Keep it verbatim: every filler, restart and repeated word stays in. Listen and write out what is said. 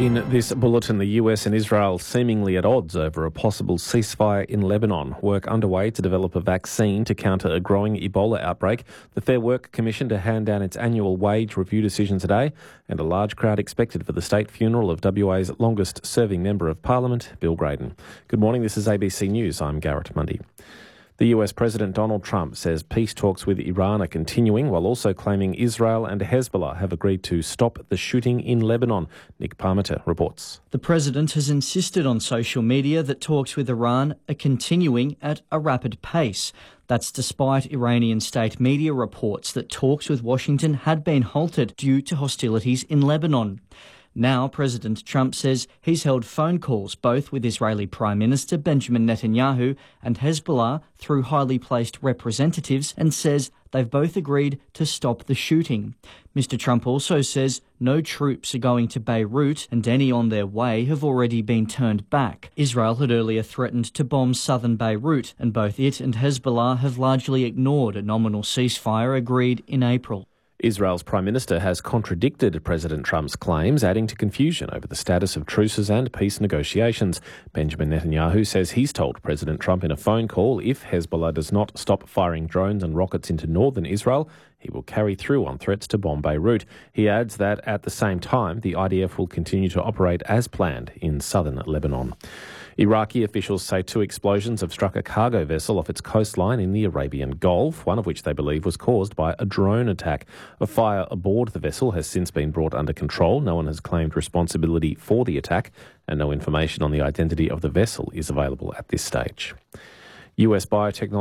In this bulletin, the U S and Israel seemingly at odds over a possible ceasefire in Lebanon. Work underway to develop a vaccine to counter a growing Ebola outbreak. The Fair Work Commission to hand down its annual wage review decision today. And a large crowd expected for the state funeral of W A's longest-serving Member of Parliament, Bill Graydon. Good morning, this is A B C News. I'm Garrett Mundy. The U S President Donald Trump says peace talks with Iran are continuing, while also claiming Israel and Hezbollah have agreed to stop the shooting in Lebanon. Nick Parmenter reports. The president has insisted on social media that talks with Iran are continuing at a rapid pace. That's despite Iranian state media reports that talks with Washington had been halted due to hostilities in Lebanon. Now, President Trump says he's held phone calls both with Israeli Prime Minister Benjamin Netanyahu and Hezbollah through highly placed representatives, and says they've both agreed to stop the shooting. Mister Trump also says no troops are going to Beirut, and any on their way have already been turned back. Israel had earlier threatened to bomb southern Beirut, and both it and Hezbollah have largely ignored a nominal ceasefire agreed in April. Israel's Prime Minister has contradicted President Trump's claims, adding to confusion over the status of truces and peace negotiations. Benjamin Netanyahu says he's told President Trump in a phone call if Hezbollah does not stop firing drones and rockets into northern Israel, he will carry through on threats to bomb Beirut. He adds that at the same time, the I D F will continue to operate as planned in southern Lebanon. Iraqi officials say two explosions have struck a cargo vessel off its coastline in the Arabian Gulf, one of which they believe was caused by a drone attack. A fire aboard the vessel has since been brought under control. No one has claimed responsibility for the attack, and no information on the identity of the vessel is available at this stage. U S biotechnology